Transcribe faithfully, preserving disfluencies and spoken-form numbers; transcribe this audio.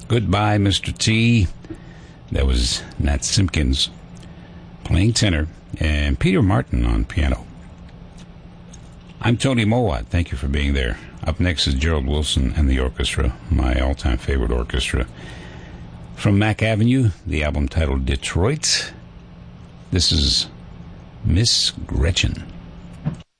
Goodbye, Mister T. That was Nat Simpkins playing tenor and Peter Martin on piano. I'm Tony Mowat. Thank you for being there. Up next is Gerald Wilson and the orchestra, my all-time favorite orchestra. From Mack Avenue, the album titled Detroit. This is Miss Gretchen.